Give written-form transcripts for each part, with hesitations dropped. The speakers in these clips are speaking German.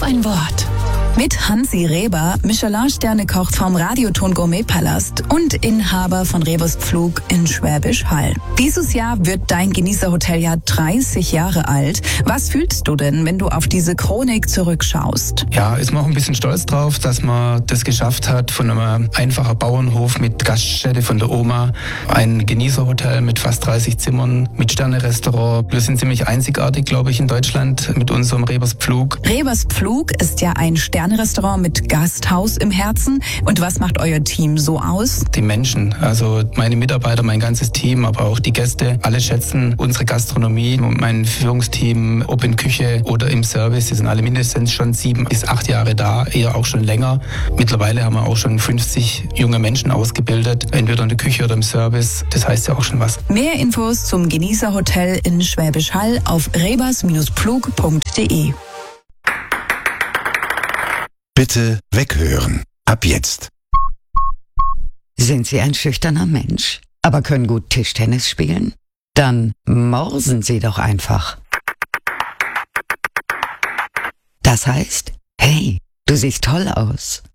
auf ein Wort. Mit Hansi Reber, Michelin-Sterne-Koch vom Radioton Gourmet-Palast und Inhaber von Rebers Pflug in Schwäbisch Hall. Dieses Jahr wird dein Genießerhotel ja 30 Jahre alt. Was fühlst du denn, wenn du auf diese Chronik zurückschaust? Ja, ist man auch ein bisschen stolz drauf, dass man das geschafft hat, von einem einfachen Bauernhof mit Gaststätte von der Oma, ein Genießerhotel mit fast 30 Zimmern, mit Sterne-Restaurant. Wir sind ziemlich einzigartig, glaube ich, in Deutschland mit unserem Rebers Pflug. Rebers Pflug ist ja ein Sterne-Restaurant mit Gasthaus im Herzen. Und was macht euer Team so aus? Die Menschen, also meine Mitarbeiter, mein ganzes Team, aber auch die Gäste, alle schätzen unsere Gastronomie. Und mein Führungsteam, ob in Küche oder im Service, die sind alle mindestens schon 7 bis 8 Jahre da, eher auch schon länger. Mittlerweile haben wir auch schon 50 junge Menschen ausgebildet, entweder in der Küche oder im Service. Das heißt ja auch schon was. Mehr Infos zum Genießerhotel in Schwäbisch Hall auf rebers-pflug.de. Bitte weghören. Ab jetzt. Sind Sie ein schüchterner Mensch, aber können gut Tischtennis spielen? Dann morsen Sie doch einfach. Das heißt, hey, du siehst toll aus.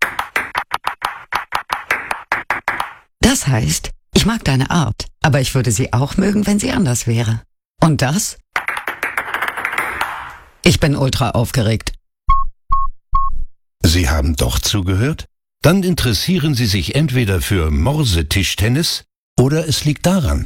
Das heißt, ich mag deine Art, aber ich würde sie auch mögen, wenn sie anders wäre. Und das? Ich bin ultra aufgeregt. Sie haben doch zugehört? Dann interessieren Sie sich entweder für Morsetischtennis oder es liegt daran.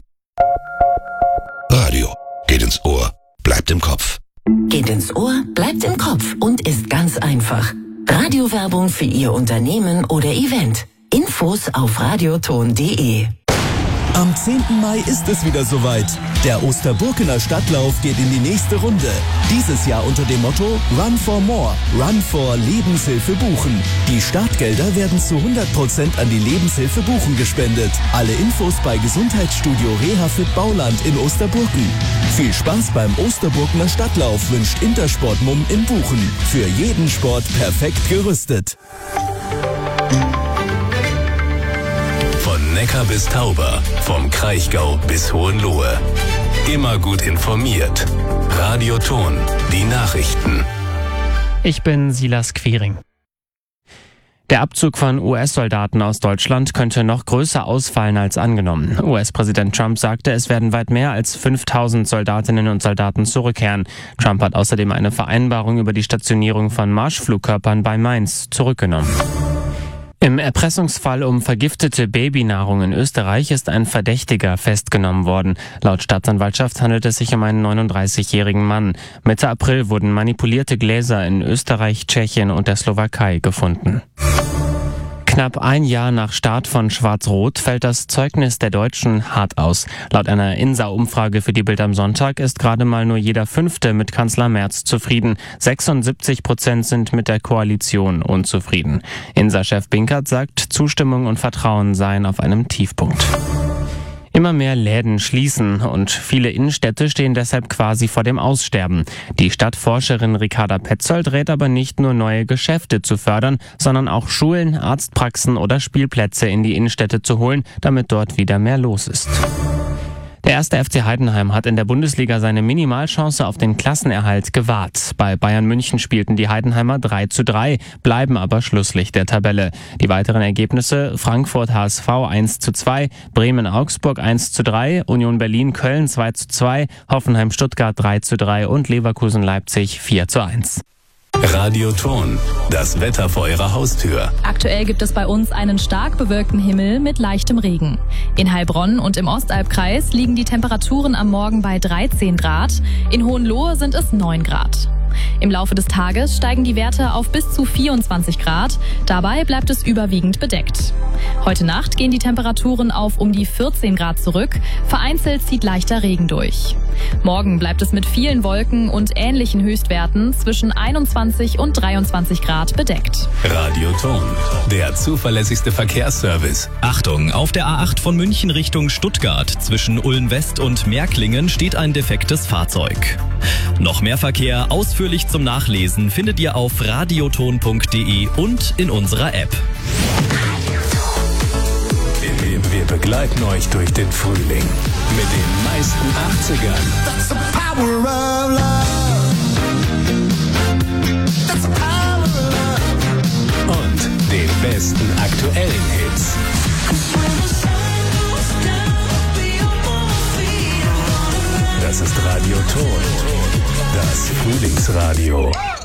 Radio geht ins Ohr, bleibt im Kopf. Geht ins Ohr, bleibt im Kopf und ist ganz einfach. Radiowerbung für Ihr Unternehmen oder Event. Infos auf radioton.de. Am 10. Mai ist es wieder soweit. Der Osterburkener Stadtlauf geht in die nächste Runde. Dieses Jahr unter dem Motto Run for More, Run for Lebenshilfe Buchen. Die Startgelder werden zu 100% an die Lebenshilfe Buchen gespendet. Alle Infos bei Gesundheitsstudio Rehafit Bauland in Osterburken. Viel Spaß beim Osterburkener Stadtlauf wünscht Intersport Mumm in Buchen. Für jeden Sport perfekt gerüstet. Von Neckar bis Tauber, vom Kraichgau bis Hohenlohe. Immer gut informiert. Radioton, die Nachrichten. Ich bin Silas Quiring. Der Abzug von US-Soldaten aus Deutschland könnte noch größer ausfallen als angenommen. US-Präsident Trump sagte, es werden weit mehr als 5000 Soldatinnen und Soldaten zurückkehren. Trump hat außerdem eine Vereinbarung über die Stationierung von Marschflugkörpern bei Mainz zurückgenommen. Im Erpressungsfall um vergiftete Babynahrung in Österreich ist ein Verdächtiger festgenommen worden. Laut Staatsanwaltschaft handelt es sich um einen 39-jährigen Mann. Mitte April wurden manipulierte Gläser in Österreich, Tschechien und der Slowakei gefunden. Knapp ein Jahr nach Start von Schwarz-Rot fällt das Zeugnis der Deutschen hart aus. Laut einer INSA-Umfrage für die Bild am Sonntag ist gerade mal nur jeder Fünfte mit Kanzler Merz zufrieden. 76% sind mit der Koalition unzufrieden. INSA-Chef Binkert sagt, Zustimmung und Vertrauen seien auf einem Tiefpunkt. Immer mehr Läden schließen und viele Innenstädte stehen deshalb quasi vor dem Aussterben. Die Stadtforscherin Ricarda Petzold rät aber nicht nur neue Geschäfte zu fördern, sondern auch Schulen, Arztpraxen oder Spielplätze in die Innenstädte zu holen, damit dort wieder mehr los ist. Der 1. FC Heidenheim hat in der Bundesliga seine Minimalchance auf den Klassenerhalt gewahrt. Bei Bayern München spielten die Heidenheimer 3:3, bleiben aber Schlusslicht der Tabelle. Die weiteren Ergebnisse: Frankfurt HSV 1:2, Bremen Augsburg 1:3, Union Berlin Köln 2:2, Hoffenheim Stuttgart 3:3 und Leverkusen Leipzig 4:1. Radioton, das Wetter vor Ihrer Haustür. Aktuell gibt es bei uns einen stark bewölkten Himmel mit leichtem Regen. In Heilbronn und im Ostalbkreis liegen die Temperaturen am Morgen bei 13 Grad. In Hohenlohe sind es 9 Grad. Im Laufe des Tages steigen die Werte auf bis zu 24 Grad. Dabei bleibt es überwiegend bedeckt. Heute Nacht gehen die Temperaturen auf um die 14 Grad zurück. Vereinzelt zieht leichter Regen durch. Morgen bleibt es mit vielen Wolken und ähnlichen Höchstwerten zwischen 21 und 23 Grad bedeckt. Radioton, der zuverlässigste Verkehrsservice. Achtung, auf der A8 von München Richtung Stuttgart zwischen Ulm West und Märklingen steht ein defektes Fahrzeug. Noch mehr Verkehr ausführlich zum Nachlesen findet ihr auf radioton.de und in unserer App. Wir begleiten euch durch den Frühling mit den meisten 80ern. That's the power of love. That's the power besten aktuellen Hits. Das ist Radio Ton, das Frühlingsradio.